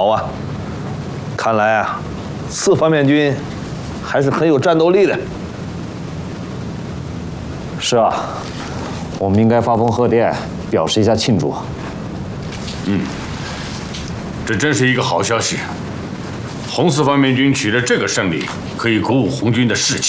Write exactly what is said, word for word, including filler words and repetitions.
好啊！看来啊，四方面军还是很有战斗力的。 是啊，我们应该发封贺电，表示一下庆祝。 嗯，这真是一个好消息。红四方面军取得这个胜利，可以鼓舞红军的士气。